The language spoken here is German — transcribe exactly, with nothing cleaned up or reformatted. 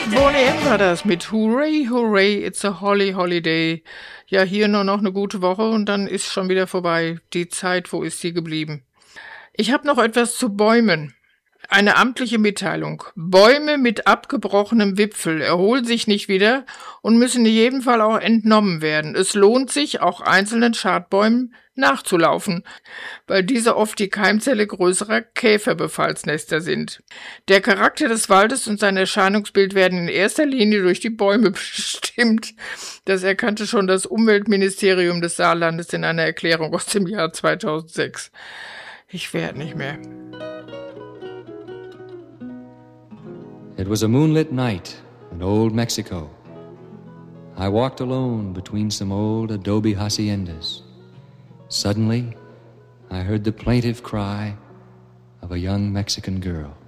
Boney M war das mit Hooray, Hooray, it's a Holly Holiday. Ja, hier nur noch eine gute Woche und dann ist schon wieder vorbei. Die Zeit, wo ist sie geblieben? Ich habe noch etwas zu Bäumen. Eine amtliche Mitteilung. Bäume mit abgebrochenem Wipfel erholen sich nicht wieder und müssen in jedem Fall auch entnommen werden. Es lohnt sich, auch einzelnen Schadbäumen nachzulaufen, weil diese oft die Keimzelle größerer Käferbefallsnester sind. Der Charakter des Waldes und sein Erscheinungsbild werden in erster Linie durch die Bäume bestimmt. Das erkannte schon das Umweltministerium des Saarlandes in einer Erklärung aus dem Jahr zweitausendsechs. Ich werde nicht mehr. It was a moonlit night in old Mexico. I walked alone between some old adobe haciendas. Suddenly, I heard the plaintive cry of a young Mexican girl.